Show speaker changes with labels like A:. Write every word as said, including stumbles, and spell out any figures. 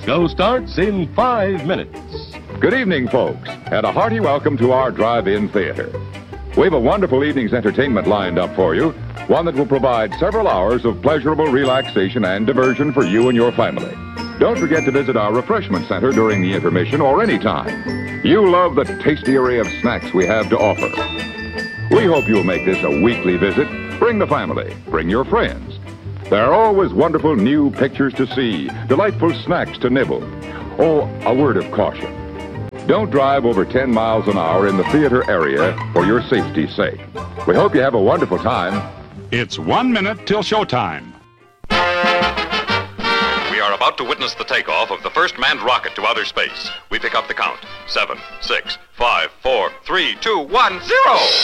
A: Show starts in five minutes.
B: Good evening, folks, and a hearty welcome to our drive-in theater. We have a wonderful evening's entertainment lined up for you, one that will provide several hours of pleasurable relaxation and diversion for you and your family. Don't forget to visit our refreshment center during the intermission or any time. You love the tasty array of snacks we have to offer. We hope you'll make this a weekly visit. Bring the family, bring your friends. There are always wonderful new pictures to see, delightful snacks to nibble. Oh, a word of caution. Don't drive over ten miles an hour in the theater area for your safety's sake. We hope you have a wonderful time.
C: It's one minute till showtime.
D: We are about to witness the takeoff of the first manned rocket to outer space. We pick up the count. Seven, six, five, four, three, two, one, zero!